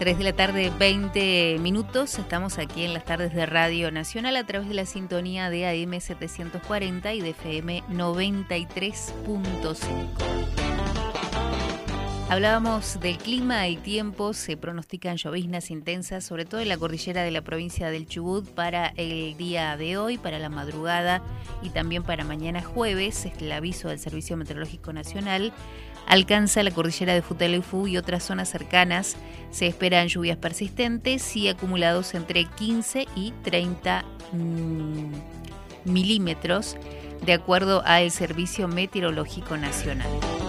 3 de la tarde, 20 minutos. Estamos aquí en las tardes de Radio Nacional a través de la sintonía de AM 740 y de FM 93.5. Hablábamos del clima y tiempo. Se pronostican lloviznas intensas, sobre todo en la cordillera de la provincia del Chubut para el día de hoy, para la madrugada y también para mañana jueves. Es el aviso del Servicio Meteorológico Nacional. Alcanza la cordillera de Futaleufú y otras zonas cercanas. Se esperan lluvias persistentes y acumulados entre 15 y 30 milímetros, de acuerdo al Servicio Meteorológico Nacional.